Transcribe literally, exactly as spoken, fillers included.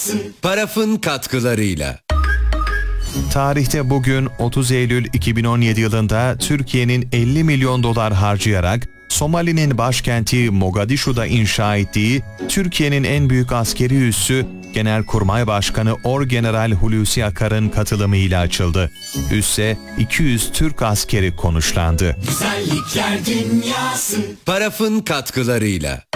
Paraf'ın katkılarıyla. Tarihte bugün otuz Eylül iki bin on yedi yılında Türkiye'nin elli milyon dolar harcayarak Somali'nin başkenti Mogadishu'da inşa ettiği Türkiye'nin en büyük askeri üssü Genelkurmay Başkanı Orgeneral Hulusi Akar'ın katılımıyla açıldı. Üsse iki yüz Türk askeri konuşlandı. Güzellikler dünyası. Paraf'ın katkılarıyla.